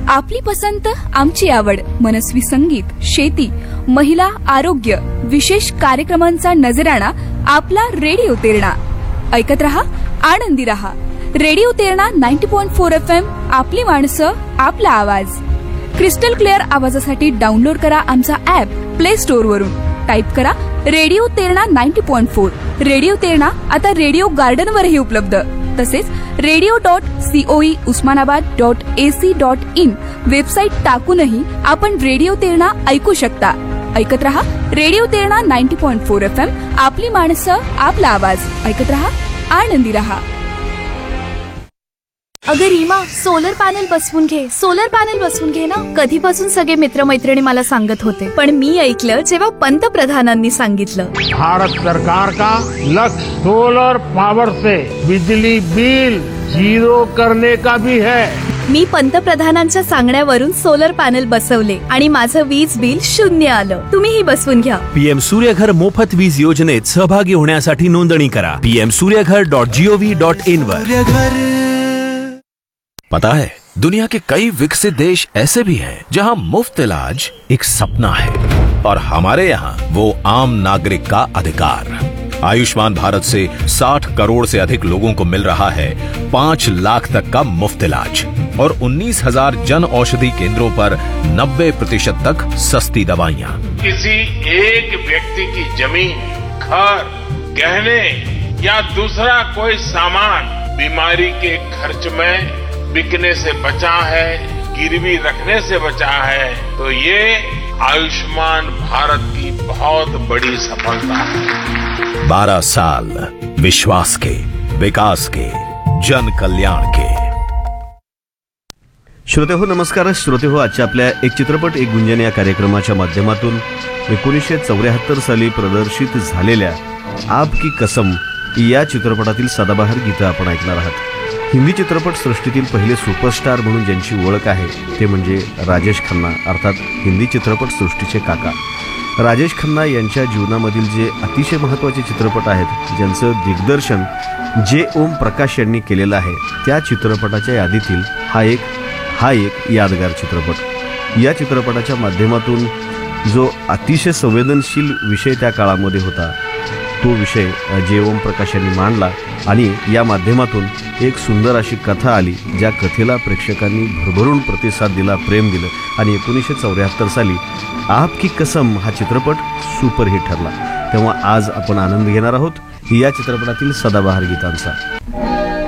आपली पसंत आमची आवड, मनस्वी संगीत, शेती, महिला, आरोग्य, विशेष कार्यक्रमांचा नजराणा आपला रेडिओ तेरणा. ऐकत रहा, आनंदी रहा. Radio Terna 90.4 FM. आपली माणसं, आपला आवाज. क्रिस्टल क्लिअर आवाजासाठी डाउनलोड करा आमचा ऍप प्ले स्टोअर वरून. टाईप करा रेडिओ तेरणा 90.4. रेडिओ तेरणा आता रेडिओ गार्डन वरही उपलब्ध. तसेच radio.coe usmanabad.ac.in वेबसाईट टाकूनही आपण रेडिओ तेरणा ऐकू शकता. ऐकत रहा रेडिओ तेरणा 90.4 FM. आपली माणसं, आपला आवाज. ऐकत रहा, आनंदी रहा. अगं रीमा, सोलर पॅनल बसवून घे ना. कधीपासून सगळे मित्रमैत्रिणी मला सांगत होते, पण मी ऐकलं जेव्हा पंतप्रधानांनी सांगितलं. भारत सरकार का लक्ष्य सोलर पावर से बिजली बिल 0 करने का भी है. मी पंतप्रधानांच्या सांगण्यावरून सोलर पॅनल बसवले आणि माझं वीज बिल 0 आलं. तुम्हीही बसवून घ्या. पीएम सूर्यघर मोफत वीज योजनेत सहभागी होण्यासाठी नोंदणी करा pmsuryaghar.gov.in वर. पता है, दुनिया के कई विकसित देश ऐसे भी हैं जहां मुफ्त इलाज एक सपना है और हमारे यहाँ वो आम नागरिक का अधिकार. आयुष्मान भारत से 60 करोड़ से अधिक लोगों को मिल रहा है 5 लाख तक का मुफ्त इलाज और 19,000 जन औषधि केंद्रों पर 90% तक सस्ती दवाइयाँ. किसी एक व्यक्ति की जमीन, घर, गहने या दूसरा कोई सामान बीमारी के खर्च में बिकने से बचा है, गिरवी रखने से बचा है, तो ये आयुष्मान भारत की बहुत बड़ी सफलता है. 12 साल विश्वास के, विकास के, जन कल्याण के. श्रोते हो, नमस्कार. श्रोते हो, आजच्या आपल्या एक चित्रपट एक गुंजन या कार्यक्रमाच्या माध्यमातून 1974 साली प्रदर्शित झालेल्या आप की कसम या चित्रपटातील सदाबहार गीतं आपण ऐकणार आहात. हिंदी चित्रपट सृष्टीतील पहिले सुपरस्टार म्हणून ज्यांची ओळख आहे ते म्हणजे राजेश खन्ना, अर्थात हिंदी चित्रपट सृष्टीचे काका. राजेश खन्ना यांच्या जीवनामधील जे अतिशय महत्त्वाचे चित्रपट आहेत, ज्यांचं दिग्दर्शन जे ओम प्रकाश यांनी केलेलं आहे, त्या चित्रपटाच्या यादीतील हा एक यादगार चित्रपट. या चित्रपटाच्या माध्यमातून जो अतिशय संवेदनशील विषय त्या काळामध्ये होता, तो विषय जे ओम प्रकाश यांनी मांडला आणि या माध्यमातून एक सुंदर अशी कथा आली, ज्या कथेला प्रेक्षकांनी भरभरून प्रतिसाद दिला, प्रेम दिलं आणि 1974 साली आप की कसम हा चित्रपट सुपरहिट ठरला. तेव्हा आज आपण आनंद घेणार आहोत या चित्रपटातील सदाबहार गीतांचा.